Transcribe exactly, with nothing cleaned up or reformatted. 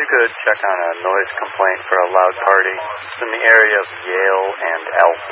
could check on a noise complaint for a loud party. It's in the area of Yale and Elk.